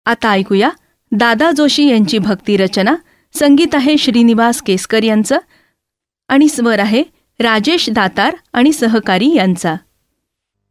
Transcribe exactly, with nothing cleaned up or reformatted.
आता ऐकूया दादा जोशी यांची भक्तिरचना. संगीत आहे श्रीनिवास केसकर यांचं आणि स्वर आहे राजेश दातार आणि सहकारी यांचा.